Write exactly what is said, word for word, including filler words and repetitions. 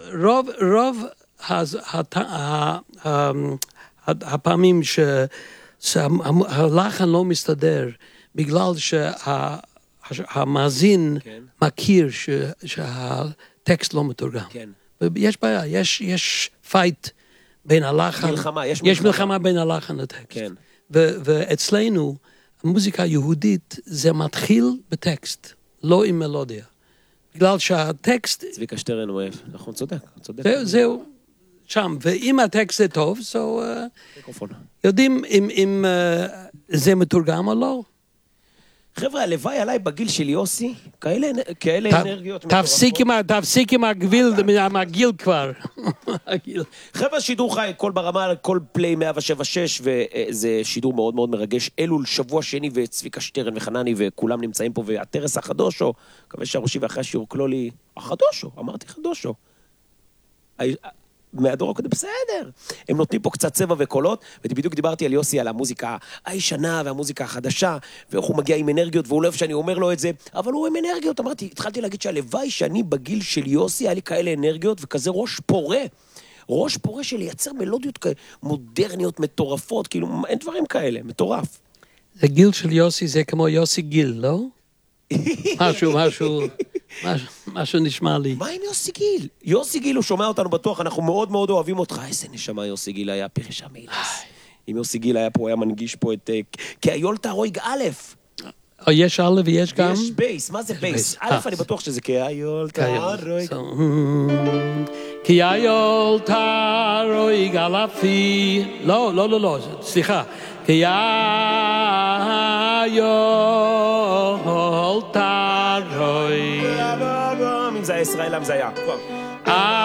רוב, רוב הפעמים שהלחן לא מסתדר, בגלל שהמאזין מכיר שהטקסט לא מתורגם. יש בעיה, יש פייט בין הלחן, יש מלחמה בין הלחן לטקסט. ואצלנו, המוזיקה היהודית זה מתחיל בטקסט, לא עם מלודיה. בגלל שהטקסט... צביקה שטרן אוהב, נכון, צודק, צודק. זהו, שם. ואם הטקסט זה טוב, יודעים אם זה מתורגם או לא. חבר'ה, הלוואי עליי בגיל של יוסי, כאלה אנרגיות... תפסיק עם הגיל, מהגיל כבר. חבר'ה, שידור חי, כל ברמה, כל פליי מאה שבע שש, וזה שידור מאוד מאוד מרגש. אלול, שבוע שני, וצביקה שטרן וחנני, וכולם נמצאים פה, והטרס החדושו, מקווה שהראשי ואחרי השיעור כלולי, החדושו, אמרתי חדושו. מהדור הקודם, בסדר. הם נותנים פה קצת צבע וקולות, ובדיוק דיברתי על יוסי, על המוזיקה הישנה והמוזיקה החדשה, ואיך הוא מגיע עם אנרגיות, והוא לא אוהב שאני אומר לו את זה, אבל הוא עם אנרגיות. אמרתי, התחלתי להגיד שהלוואי שאני בגיל של יוסי, היה לי כאלה אנרגיות, וכזה ראש פורה. ראש פורה של לייצר מלודיות מודרניות, מטורפות, כאילו, אין דברים כאלה, מטורף. הגיל של יוסי זה כמו יוסי גיל, לא? משהו, משהו... משהו נשמע לי. מה עם יוסי גיל? יוסי גיל הוא שומע אותנו בטוח, אנחנו מאוד מאוד אוהבים אותך. איזה נשמה יוסי גיל היה, פירשה מילס. אם יוסי גיל היה פה, הוא היה מנגיש פה את... כאיולת הרויג א'. יש א' ויש גם? יש בייס, מה זה בייס? א', אני בטוח שזה כאיולת הרויג. כאיולת הרויג אלפי. לא, לא, לא, לא, סליחה. כאיולת הרויג. אם זה היה ישראל, אם זה היה.